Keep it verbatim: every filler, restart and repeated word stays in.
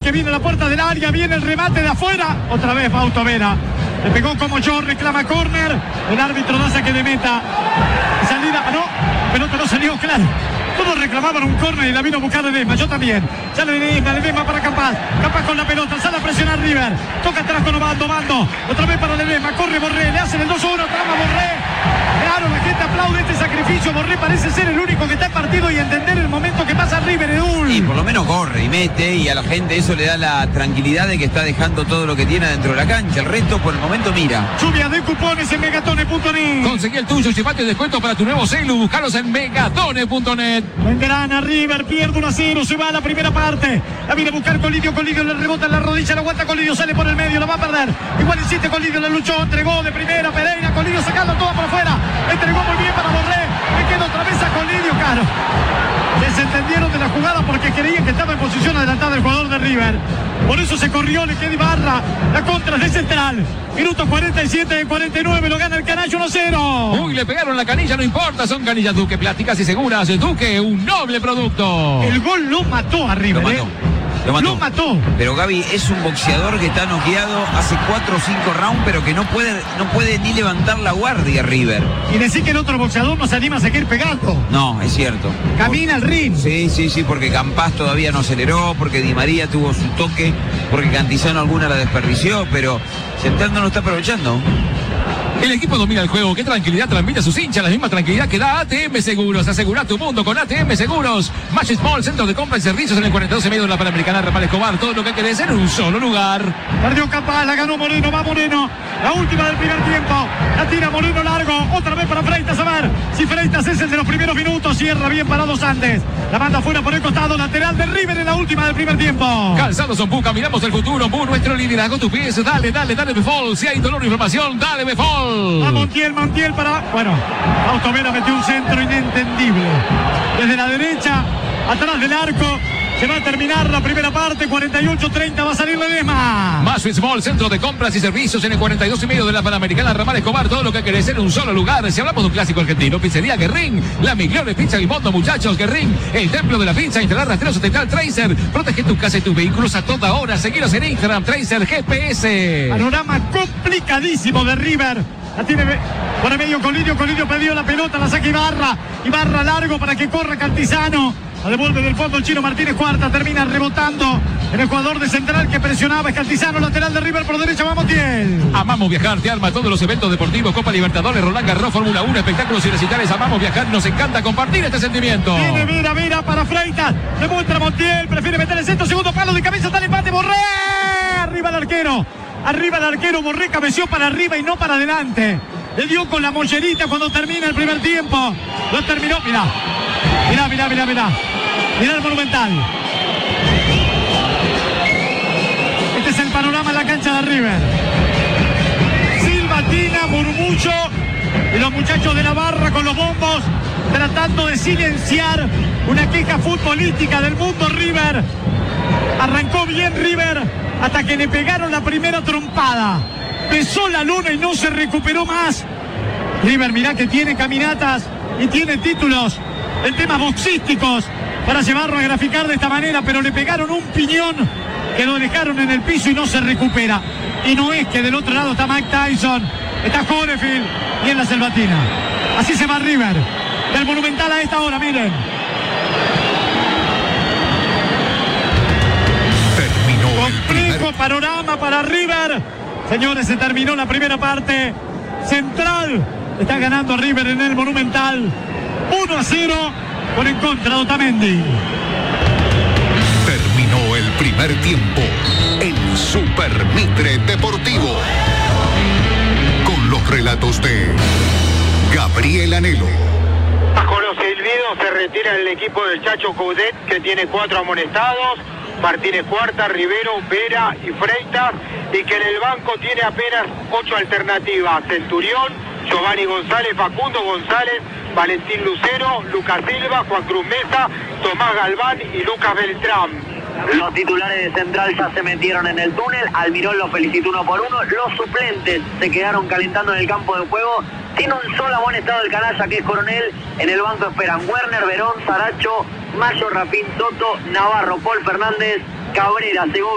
que viene a la puerta del área, viene el remate de afuera, otra vez Fausto Vera. Le pegó como yo, reclama córner. El árbitro no saque de meta. Salida, no, pelota no salió, claro. Todos reclamaban un córner y la vino a buscar Ledesma, yo también. Sale Ledesma, Ledesma para Campas. Campas con la pelota, sale a presionar River. Toca atrás con Obando, Obando. Otra vez para Ledesma, corre Borré, le hacen el dos uno, trama Borré. Claro, la gente aplaude este sacrificio. Borré parece ser el único que está en partido y entender el momento que pasa River, Edul. Y por lo menos corre y mete, y a la gente eso le da la tranquilidad de que está dejando todo lo que tiene dentro de la cancha. El resto por el momento mira. Lluvia de cupones en megatone punto net. Conseguí el tuyo, llevate descuento para tu nuevo celu. Buscalos en megatone punto net. Engrana River, pierde uno a cero, se va a la primera parte. La viene a buscar Colidio, Colidio le rebota en la rodilla, la aguanta Colidio, sale por el medio, la va a perder. Igual insiste Colidio, la luchó, entregó de primera, Pereira, Colidio sacando todo por afuera. Entregó muy bien para Borré, le queda otra vez a Colidio, caro. Desentendieron de la jugada porque creían que estaba en posición adelantada el jugador de River. Por eso se corrió, le queda Ibarra. La contra de Central. Minuto cuarenta y siete de cuarenta y nueve, lo gana el Canario uno a cero. Uy, le pegaron la canilla, no importa, son canillas Duque, plásticas y seguras. Duque, un noble producto. El gol lo mató a River, Lo mató. ¿eh? Lo mató. Lo mató. Pero Gaby es un boxeador que está noqueado hace cuatro o cinco rounds, pero que no puede, no puede ni levantar la guardia River. Y decir que el otro boxeador no se anima a seguir pegando. No, es cierto. Camina al ring. Sí, sí, sí, porque Campas todavía no aceleró, porque Di María tuvo su toque, porque Cantizano alguna la desperdició, pero Central no lo está aprovechando. El equipo domina el juego. Qué tranquilidad transmite a sus hinchas. La misma tranquilidad que da A T M Seguros. Asegura tu mundo con A T M Seguros. Match Small, centro de compra y servicios en el cuarenta y dos y medio de la Panamericana Rafael Escobar. Todo lo que querés en un solo lugar. Perdió Campas, la ganó Moreno, va Moreno. La última del primer tiempo. La tira Moreno largo. Otra vez para Freitas. A ver si Freitas es el de los primeros minutos. Cierra bien parado Santos. La manda fuera por el costado lateral de River en la última del primer tiempo. Calzado Son Puca, miramos el futuro. Mu, nuestro liderazgo. Tus pies. Dale, dale, dale, Befol. Si hay dolor o inflamación, dale, Befol. A Montiel, Montiel para... Bueno, Fausto Vera metió un centro inentendible. Desde la derecha, atrás del arco. Se va a terminar la primera parte, cuarenta y ocho treinta, va a salir Ledesma. Más Small, centro de compras y servicios en el cuarenta y dos y medio de la Panamericana Ramal Escobar. Todo lo que querés en un solo lugar. Si hablamos de un clásico argentino, pizzería Guerrín. La Migliore Pizza y Mondo, muchachos. Guerrín, el templo de la pizza. Instalar rastreos central Tracer. Protege tu casa y tus vehículos a toda hora. Seguiros en Instagram, Tracer G P S. Panorama complicadísimo de River. La tiene por el medio Colidio. Colidio perdió la pelota, la saca Ibarra. Ibarra largo para que corra Cantizano. La devuelve del fondo el Chino Martínez Cuarta. Termina rebotando en el jugador de Central que presionaba. Es Cantizano, lateral de River por derecha. Vamos, Montiel. Amamos viajar, te arma todos los eventos deportivos. Copa Libertadores, Roland Garros, Fórmula uno, espectáculos y recitales. Amamos viajar, nos encanta compartir este sentimiento. Viene Vera, Vera para Freitas. Demuestra Montiel, prefiere meter el centro. Segundo palo de cabeza, está el empate. Borré. Arriba el arquero. Arriba el arquero. Borré cabeció para arriba y no para adelante. Le dio con la mollerita cuando termina el primer tiempo. Lo terminó, mirá. Mirá, mirá, mirá, mirá. Mirá el Monumental. Este es el panorama en la cancha de River. Silbatina, murmullo. Y los muchachos de la barra con los bombos tratando de silenciar una queja futbolística del mundo River. Arrancó bien River hasta que le pegaron la primera trompada. Pesó la luna y no se recuperó más. River, mirá que tiene caminatas y tiene títulos en temas boxísticos para llevarlo a graficar de esta manera, pero le pegaron un piñón que lo dejaron en el piso y no se recupera. Y no es que del otro lado está Mike Tyson, está Holyfield y en la Selvatina. Así se va River del Monumental a esta hora, miren. Terminó Complejo panorama para River. Señores, se terminó la primera parte. Central está ganando a River en el Monumental. uno a cero por en contra de Otamendi. Terminó el primer tiempo en Super Mitre Deportivo. Con los relatos de Gabriel Anhelo. Bajo los silbidos se retira el equipo del Chacho Coudet, que tiene cuatro amonestados. Martínez Cuarta, Rivero, Vera y Freitas, y que en el banco tiene apenas ocho alternativas: Centurión, Giovanni González, Facundo González, Valentín Lucero, Lucas Silva, Juan Cruz Mesa, Tomás Galván y Lucas Beltrán. Los titulares de Central ya se metieron en el túnel. Almirón los felicitó uno por uno. Los suplentes se quedaron calentando en el campo de juego. Tiene un solo amonestado el canalla, que es Coronel. En el banco esperan Werner, Verón, Saracho, Mayo, Rapín, Toto, Navarro, Paul Fernández, Cabrera, Segovia.